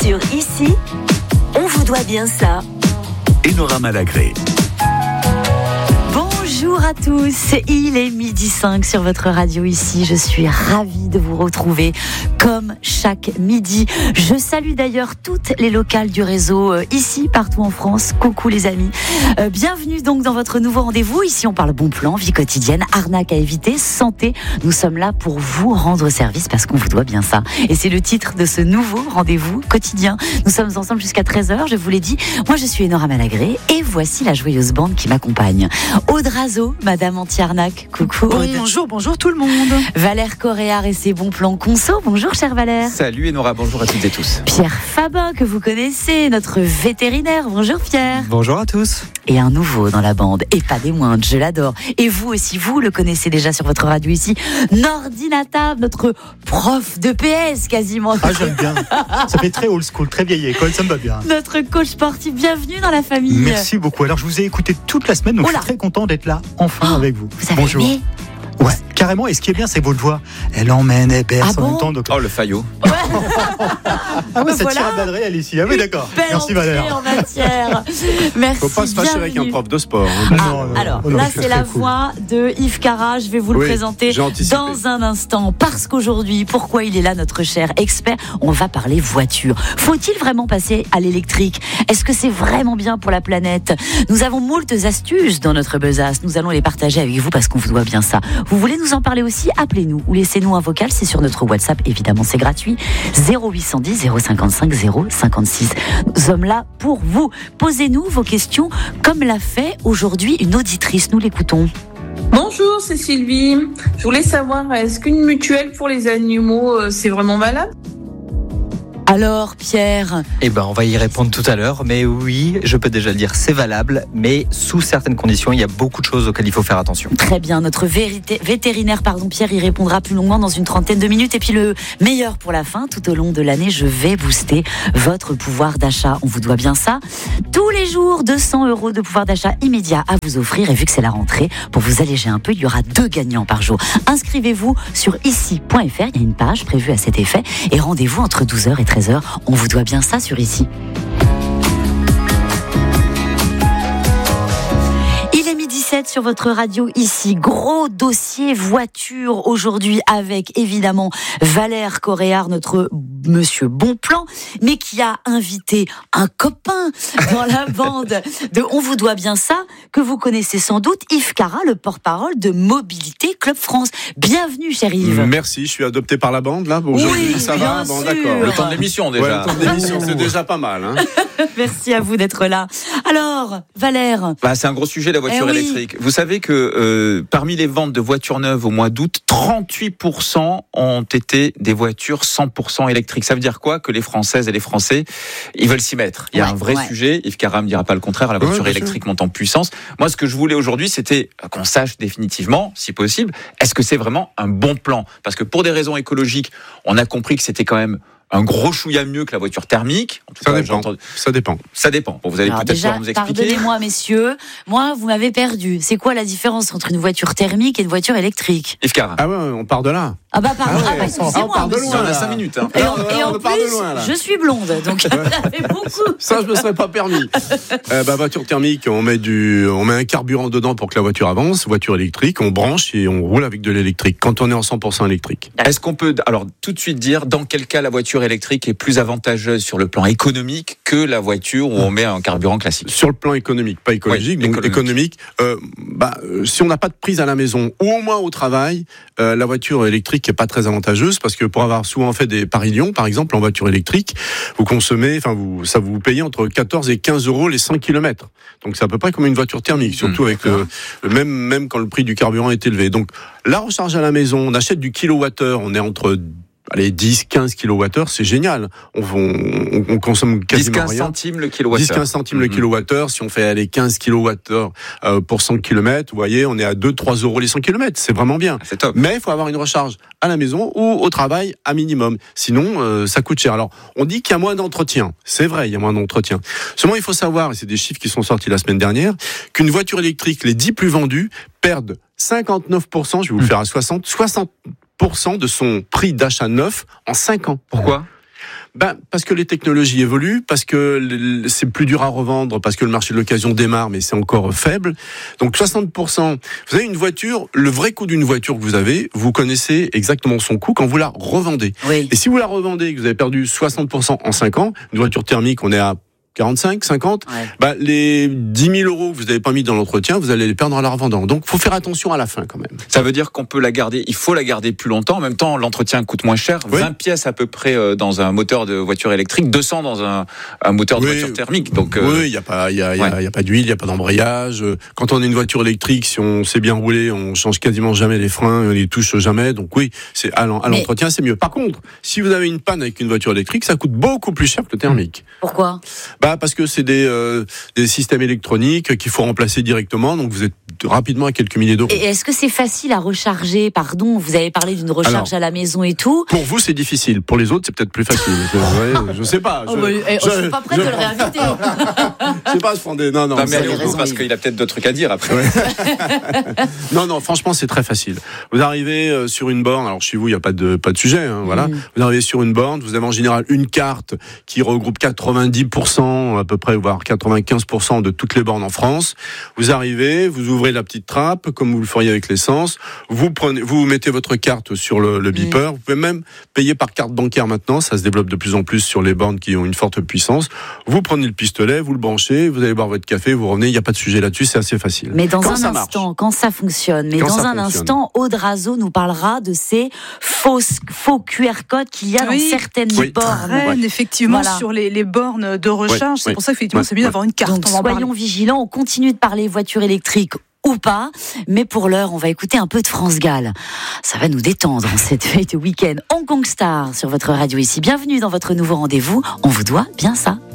Sur Ici, on vous doit bien ça. Enora Malagré. Bonjour à tous, il est 12h05 sur votre radio Ici. Je suis ravie de vous retrouver comme chaque midi. Je salue d'ailleurs toutes les locales du réseau Ici, partout en France. Coucou les amis. Bienvenue donc dans votre nouveau rendez-vous. Ici, on parle bon plan, vie quotidienne, arnaque à éviter, santé. Nous sommes là pour vous rendre service parce qu'on vous doit bien ça. Et c'est le titre de ce nouveau rendez-vous quotidien. Nous sommes ensemble jusqu'à 13h, je vous l'ai dit. Moi, je suis Enora Malagré et voici la joyeuse bande qui m'accompagne. Aude Razo, Madame Anti-Arnaque. Coucou Aude. Bonjour tout le monde. Valère Coréard et ses bons plans conso. Bonjour cher Valère. Salut Enora, bonjour à toutes et tous. Pierre Fabin que vous connaissez, notre vétérinaire. Bonjour Pierre. Bonjour à tous. Et un nouveau dans la bande, et pas des moindres, je l'adore. Et vous aussi, vous le connaissez déjà sur votre radio Ici. Nordinata, notre prof de PS quasiment. Ah, j'aime bien. Ça fait très old school, très vieille école, ça me va bien. Notre coach sportif, bienvenue dans la famille. Merci beaucoup. Alors, je vous ai écouté toute la semaine, donc je suis très content d'être là, enfin, avec vous. Vous avez Bonjour. aimé ? Ouais, carrément. Et ce qui est bien, c'est votre voix. Elle emmène, elle berce en même temps. Donc... Oh, le faillot. Ah ouais, ça Voilà. tire à balles réelles ici. Ah oui, d'accord. Belle Merci entrée Valère. en matière. Merci. Faut pas se fâcher avec un bienvenue. prof de sport. Alors, non, là, je suis c'est très la cool. voix de Yves Cara. Je vais vous le Oui, présenter j'ai anticipé. dans un instant. Parce qu'aujourd'hui, pourquoi il est là, notre cher expert ? On va parler voiture. Faut-il vraiment passer à l'électrique ? Est-ce que c'est vraiment bien pour la planète ? Nous avons moult astuces dans notre besace. Nous allons les partager avec vous parce qu'on vous doit bien ça. Vous voulez nous en parler aussi ? Appelez-nous ou laissez-nous un vocal. C'est sur notre WhatsApp, évidemment, c'est gratuit. 0810 055 056. Nous sommes là pour vous. Posez-nous vos questions comme l'a fait aujourd'hui une auditrice. Nous l'écoutons. Bonjour, c'est Sylvie. Je voulais savoir, est-ce qu'une mutuelle pour les animaux, c'est vraiment valable ? Alors, Pierre, On va y répondre tout à l'heure, mais oui, je peux déjà le dire, c'est valable, mais sous certaines conditions, il y a beaucoup de choses auxquelles il faut faire attention. très bien. Notre vétérinaire, Pierre, y répondra plus longuement dans une trentaine de minutes. Et puis le meilleur pour la fin, tout au long de l'année, je vais booster votre pouvoir d'achat. On vous doit bien ça. Tous les jours, 200 € de pouvoir d'achat immédiat à vous offrir. Et vu que c'est la rentrée, pour vous alléger un peu, il y aura 2 gagnants par jour. Inscrivez-vous sur ici.fr. Il y a une page prévue à cet effet. Et rendez-vous entre 12h et 13h. On vous doit bien ça sur Ici. Il est 12h17 sur votre radio Ici. Gros dossier voiture aujourd'hui avec évidemment Valère Coréard, notre monsieur bon plan, mais qui a invité un copain dans la bande de On vous doit bien ça, que vous connaissez sans doute, Yves Cara, le porte-parole de Mobilité Club France. Bienvenue, cher Yves. Merci, je suis adopté par la bande là. Aujourd'hui, Oui, ça bien va. Bon, sûr. d'accord. Le temps de l'émission déjà. Ouais, le temps de l'émission, c'est déjà pas mal. Hein. Merci à vous d'être là. Alors, Valère. C'est un gros sujet, la voiture oui. électrique. Vous savez que parmi les ventes de voitures neuves au mois d'août, 38% ont été des voitures 100% électriques. Ça veut dire quoi ? Que les Françaises et les Français, ils veulent s'y mettre. Il y a un vrai sujet. Yves Cara me dira pas le contraire. La voiture électrique monte en puissance. Moi, ce que je voulais aujourd'hui, c'était qu'on sache définitivement, si possible, est-ce que c'est vraiment un bon plan ? Parce que pour des raisons écologiques, on a compris que c'était quand même un gros chouïa mieux que la voiture thermique. En tout cas, Ça dépend. Ça dépend. Bon, vous allez Alors peut-être déjà, pouvoir nous expliquer. pardonnez-moi, messieurs. Moi, vous m'avez perdu. C'est quoi la différence entre une voiture thermique et une voiture électrique ? Yves Cara. Ah ouais, on part de là. Ah bah pardon. Ah ouais, Excusez-moi. on part de monsieur. loin, On a là. 5 minutes. Hein. Et en on part de plus, loin, là. je suis blonde, donc ça fait beaucoup. Ça, je me serais pas permis. Voiture thermique, on met un carburant dedans pour que la voiture avance. Voiture électrique, on branche et on roule avec de l'électrique. Quand on est en 100% électrique. Est-ce qu'on peut alors tout de suite dire dans quel cas la voiture électrique est plus avantageuse sur le plan économique que la voiture où on met un carburant classique ? Sur le plan économique, pas écologique, Oui, donc économique. Si on n'a pas de prise à la maison ou au moins au travail, la voiture électrique est pas très avantageuse parce que pour avoir souvent fait des Paris-Lyon, par exemple, en voiture électrique, vous consommez, ça vous payez entre 14 et 15 € les 100 km. Donc c'est à peu près comme une voiture thermique, surtout avec même quand le prix du carburant est élevé. Donc la recharge à la maison, on achète du kilowattheure, on est entre 10-15 kWh, c'est génial. On consomme quasiment 10-15 rien. centimes le kilowattheure. 10-15 centimes le kilowattheure. Si on fait 15 kWh pour 100 km, vous voyez, on est à 2-3 € les 100 km. C'est vraiment bien. C'est top. Mais il faut avoir une recharge à la maison ou au travail à minimum. Sinon, ça coûte cher. Alors, on dit qu'il y a moins d'entretien. C'est vrai, il y a moins d'entretien. Seulement, il faut savoir, et c'est des chiffres qui sont sortis la semaine dernière, qu'une voiture électrique, les 10 plus vendues, perdent 59%, je vais vous le faire à 60% de son prix d'achat neuf en 5 ans. Pourquoi ? Parce que les technologies évoluent, parce que c'est plus dur à revendre, parce que le marché de l'occasion démarre, mais c'est encore faible. Donc 60%. Vous avez une voiture, le vrai coût d'une voiture que vous connaissez exactement son coût quand vous la revendez. Oui. Et si vous la revendez et que vous avez perdu 60% en 5 ans, une voiture thermique, on est à 45, 50, les 10 000 euros que vous n'avez pas mis dans l'entretien, vous allez les perdre en la revendant. Donc, faut faire attention à la fin, quand même. Ça veut dire qu'on peut la garder, il faut la garder plus longtemps. En même temps, l'entretien coûte moins cher. 20 pièces à peu près dans un moteur de voiture électrique, 200 dans un moteur de voiture thermique. Donc, oui, il y a pas d'huile, il y a pas d'embrayage. Quand on a une voiture électrique, si on sait bien rouler, on change quasiment jamais les freins, on les touche jamais. Donc oui, c'est à l'entretien, c'est mieux. Par contre, si vous avez une panne avec une voiture électrique, ça coûte beaucoup plus cher que le thermique. Pourquoi ? Parce que c'est des systèmes électroniques qu'il faut remplacer directement, donc vous êtes rapidement à quelques milliers d'euros. Et est-ce que c'est facile à recharger ? Pardon, vous avez parlé d'une recharge à la maison et tout. Pour vous, c'est difficile. Pour les autres, c'est peut-être plus facile. Je sais pas. Je suis pas prête de le réinviter. Je sais pas, non. Mais allez au bout, parce qu'il a peut-être d'autres trucs à dire après. Ouais. Non, franchement, c'est très facile. Vous arrivez sur une borne. Alors chez vous, il y a pas de sujet. Voilà. Vous arrivez sur une borne. Vous avez en général une carte qui regroupe 90% à peu près, voire 95% de toutes les bornes en France. Vous arrivez, vous ouvrez la petite trappe, comme vous le feriez avec l'essence. Vous mettez votre carte sur le beeper. Vous pouvez même payer par carte bancaire maintenant. Ça se développe de plus en plus sur les bornes qui ont une forte puissance. Vous prenez le pistolet, vous le branchez, vous allez boire votre café, vous revenez. Il n'y a pas de sujet là-dessus. C'est assez facile. Mais dans un instant, quand ça fonctionne. Mais dans un instant, Aude Razo nous parlera de ces faux QR codes qu'il y a dans certaines bornes. Effectivement, sur les bornes de recharge. C'est pour ça qu'effectivement, c'est mieux d'avoir une carte. Donc, soyons vigilants. On continue de parler voitures électriques ou pas, mais pour l'heure, on va écouter un peu de France Gall. Ça va nous détendre en cette fête week-end. Hong Kong Star sur votre radio ici. Bienvenue dans votre nouveau rendez-vous. On vous doit bien ça.